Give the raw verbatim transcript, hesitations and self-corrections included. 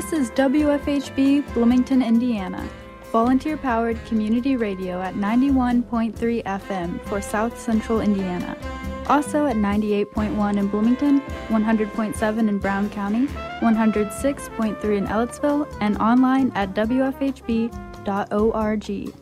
This is W F H B Bloomington, Indiana, volunteer-powered community radio at ninety-one point three F M for South Central Indiana. Also at ninety-eight point one in Bloomington, one hundred point seven in Brown County, one hundred six point three in Ellettsville, and online at W F H B dot org.